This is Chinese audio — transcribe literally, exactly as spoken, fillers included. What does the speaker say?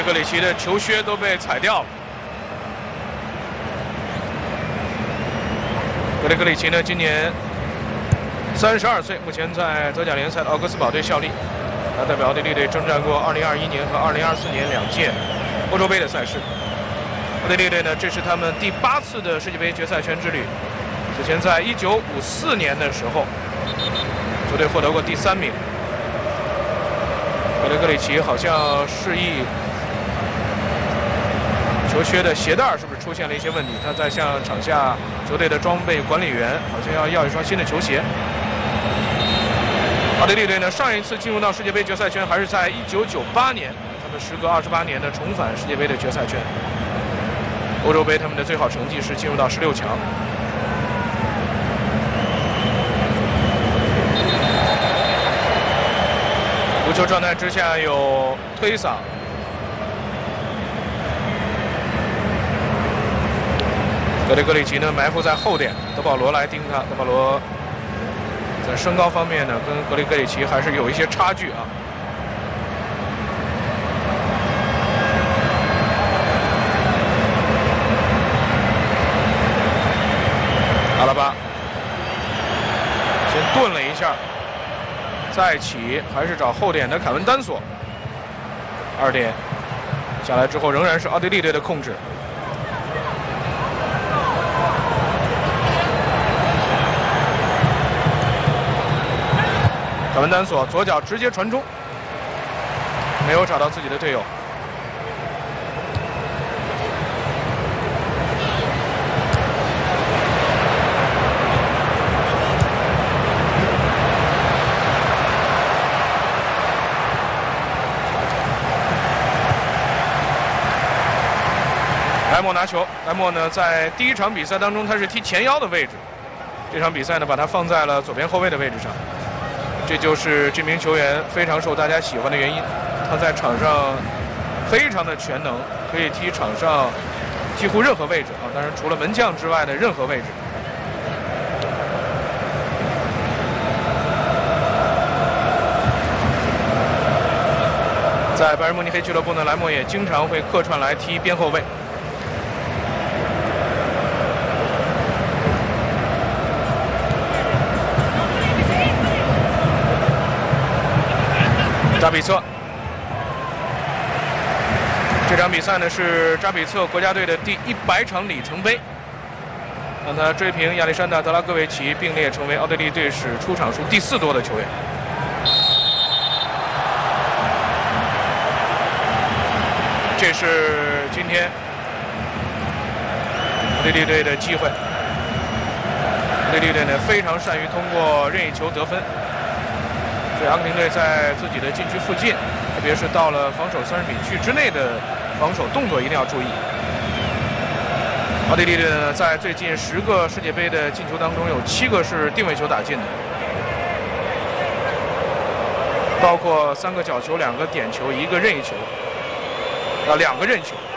格里奇的球靴都被踩掉了。格雷格里奇呢，今年三十二岁，目前在德甲联赛的奥格斯堡队效力。他代表奥地利队征战过二零二一年和二零二四年两届欧洲杯的赛事。奥地利队呢，这是他们第八次的世界杯决赛圈之旅。之前在一九五四年的时候，球队获得过第三名。格雷格里奇好像示意球靴的鞋带是不是出现了一些问题？他在向场下球队的装备管理员好像要要一双新的球鞋。奥地利队呢，上一次进入到世界杯决赛圈还是在一九九八年，他们时隔二十八年的重返世界杯的决赛圈。欧洲杯他们的最好成绩是进入到十六强。无球状态之下有推搡，格雷格里奇呢埋伏在后点，德保罗来盯他。德保罗在身高方面呢，跟格雷格里奇还是有一些差距啊。阿拉巴先顿了一下。再起还是找后点的凯文丹索，二点下来之后仍然是奥地利队的控制。凯文丹索左脚直接传中，没有找到自己的队友。莱莫拿球，莱莫呢在第一场比赛当中他是踢前腰的位置，这场比赛呢把他放在了左边后卫的位置上，这就是这名球员非常受大家喜欢的原因。他在场上非常的全能，可以踢场上几乎任何位置啊，当然除了门将之外的任何位置。在拜仁慕尼黑俱乐部呢，莱莫也经常会客串来踢边后卫。扎比策，这场比赛呢是扎比策国家队的第一百场里程碑，让他追平亚历山大·德拉戈维奇，并列成为奥地利队史出场数第四多的球员。这是今天奥地利队的机会。奥地利队呢非常善于通过任意球得分。所以阿根廷队在自己的禁区附近，特别是到了防守三十米区之内的防守动作一定要注意。奥地利队呢，在最近十个世界杯的进球当中，有七个是定位球打进的，包括三个角球、两个点球、一个任意球，啊，两个任球。